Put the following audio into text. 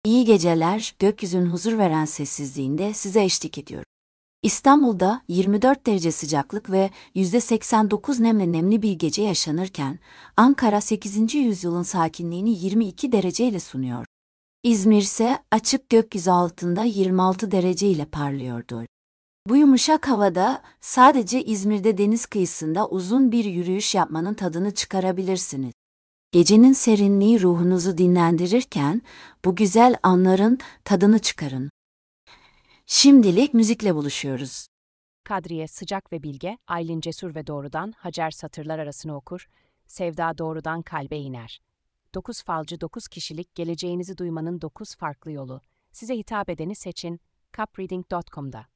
İyi geceler, gökyüzünün huzur veren sessizliğinde size eşlik ediyorum. İstanbul'da 24 derece sıcaklık ve %89 nemle nemli bir gece yaşanırken, Ankara 8. yüzyılın sakinliğini 22 dereceyle sunuyor. İzmir ise açık gökyüzü altında 26 derece ile parlıyordu. Bu yumuşak havada sadece İzmir'de deniz kıyısında uzun bir yürüyüş yapmanın tadını çıkarabilirsiniz. Gecenin serinliği ruhunuzu dinlendirirken bu güzel anların tadını çıkarın. Şimdilik müzikle buluşuyoruz. Kadriye sıcak ve bilge, Aylin cesur ve doğrudan, Hacer satırlar arasını okur, Sevda doğrudan kalbe iner. 9 falcı 9 kişilik geleceğinizi duymanın 9 farklı yolu. Size hitap edeni seçin, capreading.com'da.